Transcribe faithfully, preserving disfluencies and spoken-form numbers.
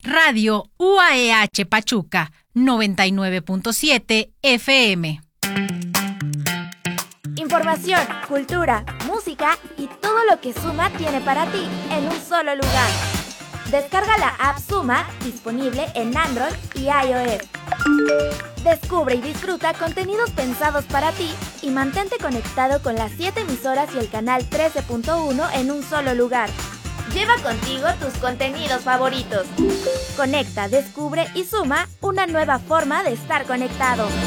Radio U A E H Pachuca, noventa y nueve punto siete F M. Información, cultura, música y todo lo que Suma tiene para ti en un solo lugar. Descarga la app Suma, disponible en Android y iOS. Descubre y disfruta contenidos pensados para ti y mantente conectado con las siete emisoras y el canal trece punto uno en un solo lugar. Lleva contigo tus contenidos favoritos. Conecta, descubre y suma una nueva forma de estar conectado.